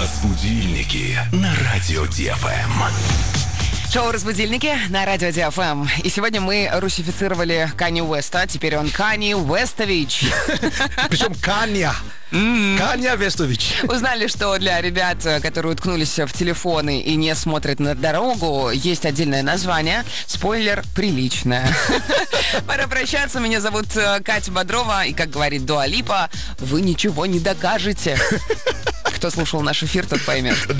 Разбудильники на радио ДФМ. Шоу «Разбудильники» на радио ДФМ. И сегодня мы русифицировали Канье Уэста. Теперь он Канье Уэстович. Причем Канья. Канья Вестович. Узнали, что для ребят, которые уткнулись в телефоны и не смотрят на дорогу, есть отдельное название. Спойлер, приличное. Пора прощаться. Меня зовут Катя Бодрова. И, как говорит Дуа Липа, вы ничего не докажете. Кто слушал наш эфир, тот поймет.